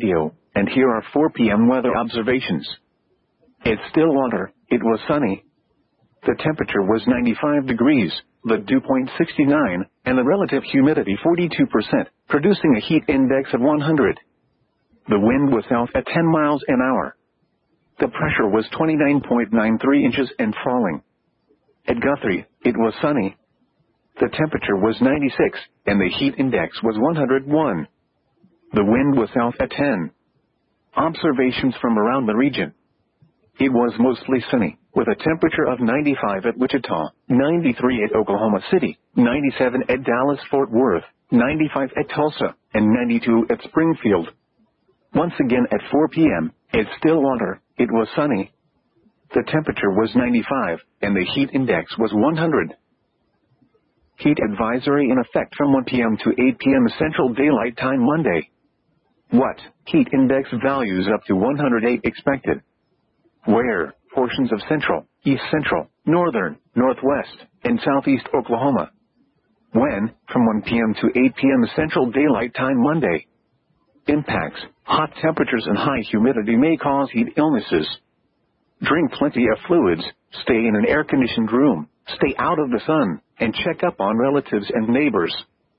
radio, and here are 4 p.m. weather observations. At Stillwater, it was sunny. The temperature was 95 degrees, the dew point 69, and the relative humidity 42%, producing a heat index of 100. The wind was south at 10 miles an hour. The pressure was 29.93 inches and falling. At Guthrie, it was sunny. The temperature was 96, and the heat index was 101. The wind was south at 10. Observations from around the region. It was mostly sunny, with a temperature of 95 at Wichita, 93 at Oklahoma City, 97 at Dallas-Fort Worth, 95 at Tulsa, and 92 at Springfield. Once again at 4 p.m., at Stillwater, it was sunny. The temperature was 95, and the heat index was 100. Heat advisory in effect from 1 p.m. to 8 p.m. Central Daylight Time Monday. What? Heat index values up to 108 expected. Where? Portions of central, east central, northern, northwest, and southeast Oklahoma. When? From 1 p.m. to 8 p.m. Central Daylight Time Monday. Impacts. Hot temperatures and high humidity may cause heat illnesses. Drink plenty of fluids, stay in an air-conditioned room, stay out of the sun, and check up on relatives and neighbors.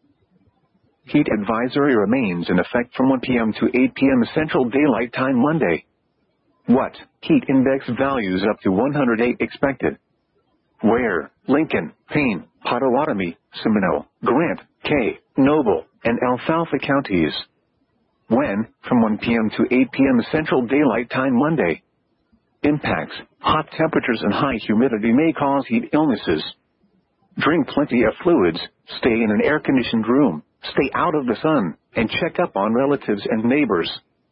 Heat advisory remains in effect from 1 p.m. to 8 p.m. Central Daylight Time Monday. What? Heat index values up to 108 expected. Where? Lincoln, Payne, Pottawatomie, Seminole, Grant, Kay, Noble, and Alfalfa counties. When? From 1 p.m. to 8 p.m. Central Daylight Time Monday. Impacts. Hot temperatures and high humidity may cause heat illnesses. Drink plenty of fluids, stay in an air-conditioned room, stay out of the sun, and check up on relatives and neighbors.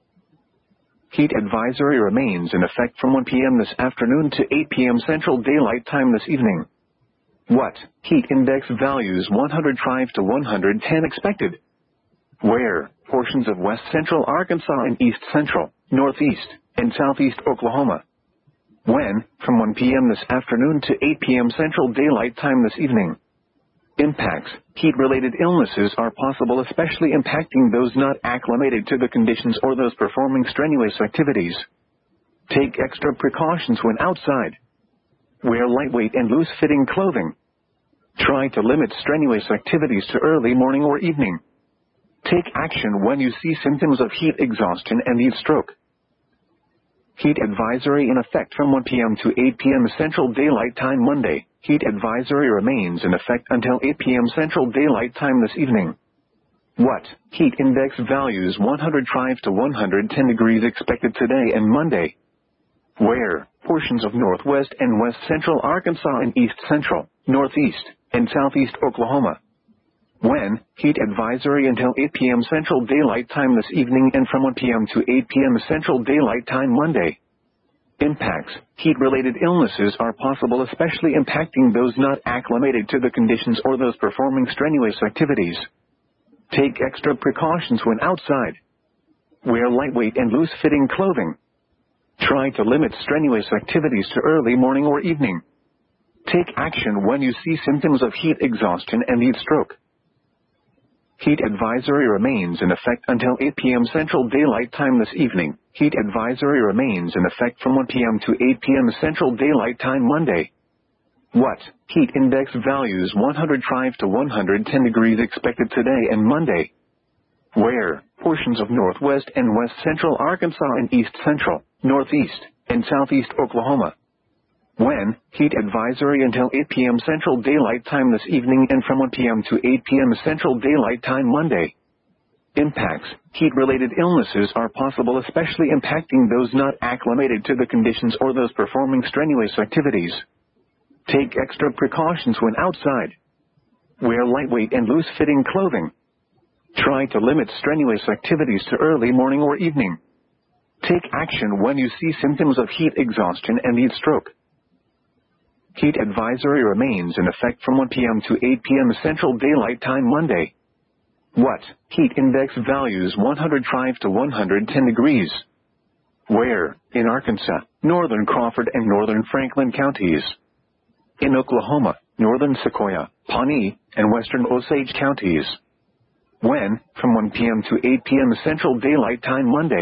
Heat advisory remains in effect from 1 p.m. this afternoon to 8 p.m. Central Daylight Time this evening. What? Heat index values 105 to 110 expected. Where? Portions of west central Arkansas and east central, northeast, and southeast Oklahoma. When? From 1 p.m. this afternoon to 8 p.m. Central Daylight Time this evening. Impacts. Heat-related illnesses are possible, especially impacting those not acclimated to the conditions or those performing strenuous activities. Take extra precautions when outside. Wear lightweight and loose-fitting clothing. Try to limit strenuous activities to early morning or evening. Take action when you see symptoms of heat exhaustion and heat stroke. Heat advisory in effect from 1 p.m. to 8 p.m. Central Daylight Time Monday. Heat advisory remains in effect until 8 p.m. Central Daylight Time this evening. What? Heat index values 105 to 110 degrees expected today and Monday. Where? Portions of northwest and west central Arkansas and east central, northeast, and southeast Oklahoma. When? Heat advisory until 8 p.m. Central Daylight Time this evening and from 1 p.m. to 8 p.m. Central Daylight Time Monday. Impacts. Heat-related illnesses are possible, especially impacting those not acclimated to the conditions or those performing strenuous activities. Take extra precautions when outside. Wear lightweight and loose-fitting clothing. Try to limit strenuous activities to early morning or evening. Take action when you see symptoms of heat exhaustion and heat stroke. Heat advisory remains in effect until 8 p.m. Central Daylight Time this evening. Heat advisory remains in effect from 1 p.m. to 8 p.m. Central Daylight Time Monday. What? Heat index values 105 to 110 degrees expected today and Monday. Where? Portions of northwest and west central Arkansas and east central, northeast, and southeast Oklahoma. When? Heat advisory until 8 p.m. Central Daylight Time this evening and from 1 p.m. to 8 p.m. Central Daylight Time Monday. Impacts. Heat-related illnesses are possible, especially impacting those not acclimated to the conditions or those performing strenuous activities. Take extra precautions when outside. Wear lightweight and loose-fitting clothing. Try to limit strenuous activities to early morning or evening. Take action when you see symptoms of heat exhaustion and heat stroke. Heat advisory remains in effect from 1 p.m. to 8 p.m. Central Daylight Time Monday. What? Heat index values 105 to 110 degrees. Where? In Arkansas, northern Crawford and northern Franklin counties. In Oklahoma, northern Sequoia, Pawnee, and western Osage counties. When? From 1 p.m. to 8 p.m. Central Daylight Time Monday.